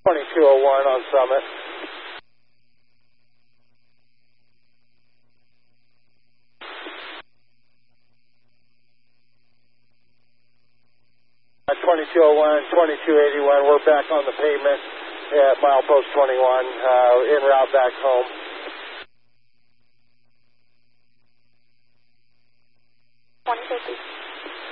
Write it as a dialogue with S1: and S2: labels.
S1: 2201 on Summit. At 2201, 2281, we're back on the pavement at milepost 21, en route back home.